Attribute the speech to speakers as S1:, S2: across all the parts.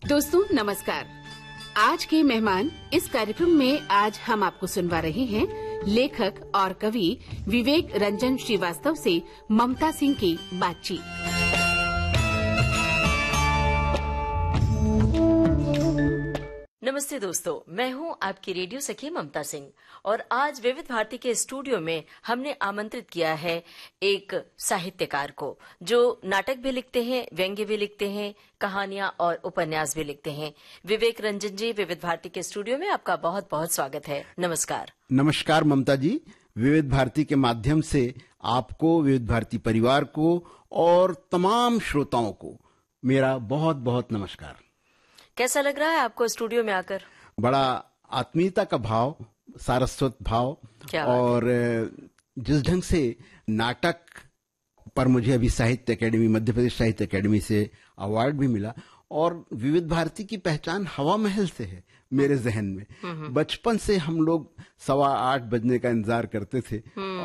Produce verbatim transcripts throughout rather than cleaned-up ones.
S1: दोस्तों नमस्कार। आज के मेहमान इस कार्यक्रम में आज हम आपको सुनवा रहे हैं लेखक और कवि विवेक रंजन श्रीवास्तव से ममता सिंह की बातचीत।
S2: नमस्ते दोस्तों, मैं हूं आपकी रेडियो सखी ममता सिंह और आज विविध भारती के स्टूडियो में हमने आमंत्रित किया है एक साहित्यकार को जो नाटक भी लिखते हैं, व्यंग्य भी लिखते हैं, कहानियां और उपन्यास भी लिखते हैं। विवेक रंजन जी, विविध भारती के स्टूडियो में आपका बहुत बहुत स्वागत है। नमस्कार।
S3: नमस्कार ममता जी। विविध भारती के माध्यम से आपको, विविध भारती परिवार को और तमाम श्रोताओं को मेरा बहुत बहुत नमस्कार।
S2: कैसा लग रहा है आपको स्टूडियो में आकर?
S3: बड़ा आत्मीयता का भाव, सारस्वत भाव, और जिस ढंग से नाटक पर मुझे अभी साहित्य अकेडमी, मध्य प्रदेश साहित्य अकेडमी से अवार्ड भी मिला, और विविध भारती की पहचान हवा महल से है मेरे जहन में। बचपन से हम लोग सवा आठ बजने का इंतजार करते थे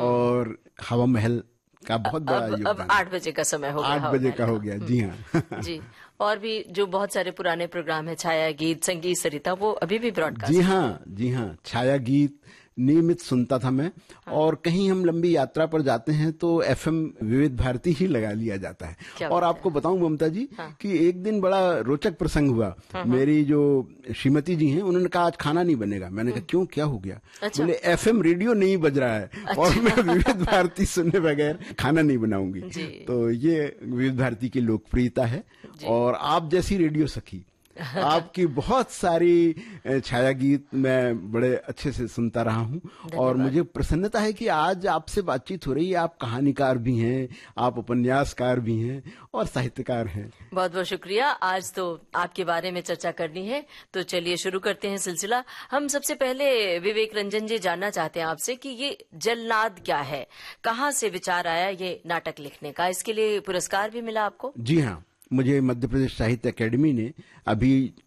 S3: और हवा महल का बहुत बड़ा
S2: अब, अब आठ बजे का समय हो गया,
S3: आठ बजे का हो गया। जी हाँ
S2: जी। और भी जो बहुत सारे पुराने प्रोग्राम है, छाया गीत, संगीत सरिता, वो अभी भी ब्रॉडकास्ट।
S3: जी हाँ जी हाँ छाया गीत नियमित सुनता था मैं। हाँ। और कहीं हम लंबी यात्रा पर जाते हैं तो एफएम विविध भारती ही लगा लिया जाता है। और आपको बताऊं ममता जी, हाँ। कि एक दिन बड़ा रोचक प्रसंग हुआ। हाँ। मेरी जो श्रीमती जी हैं उन्होंने कहा आज खाना नहीं बनेगा। मैंने कहा क्यों, क्या हो गया? अच्छा। बोले एफएम रेडियो नहीं बज रहा है। अच्छा। और मैं विविध भारती सुनने बगैर खाना नहीं बनाऊंगी। तो ये विविध भारती की लोकप्रियता है। और आप जैसी रेडियो सखी, आपकी बहुत सारी छाया गीत मैं बड़े अच्छे से सुनता रहा हूं और मुझे प्रसन्नता है कि आज आपसे बातचीत हो रही है। आप कहानीकार भी हैं, आप उपन्यासकार भी हैं और साहित्यकार हैं।
S2: बहुत बहुत शुक्रिया। आज तो आपके बारे में चर्चा करनी है, तो चलिए शुरू करते हैं सिलसिला। हम सबसे पहले विवेक रंजन जी जानना चाहते हैं आपसे कि ये जलनाद क्या है, कहाँ से विचार आया ये नाटक लिखने का? इसके लिए पुरस्कार भी मिला आपको?
S3: जी हाँ, मुझे मध्य प्रदेश साहित्य अकेडमी ने अभी